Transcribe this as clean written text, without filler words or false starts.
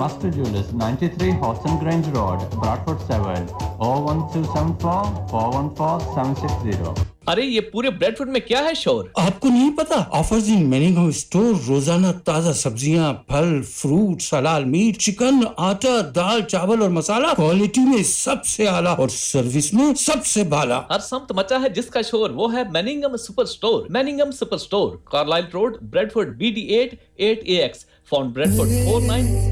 Master Jewelers, 93 Hodson Grange Road, Bradford 7, 01274 414 760. अरे ये पूरे ब्रेडफोर्ड में क्या है शोर? आपको नहीं पता? ऑफर्स इन मैनिंगम स्टोर, रोजाना ताजा सब्जियां, फल, फ्रूट, हलाल मीट, चिकन, आटा, दाल, चावल और मसाला क्वालिटी में सबसे आला और सर्विस में सबसे बाला। हर सम्त मचा है जिसका शोर, वो है मैनिंगम super store. मैनिंगम super store, Carlisle road, Bradford, BD8 8AX, found Bradford 49